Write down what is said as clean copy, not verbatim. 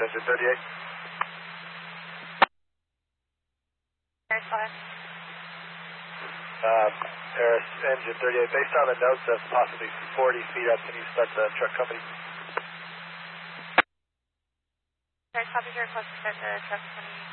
engine 38. Paris 5. Paris, engine 38. Based on the notes of possibly 40 feet up, can you start the truck company? Paris, copy your request to start the truck company.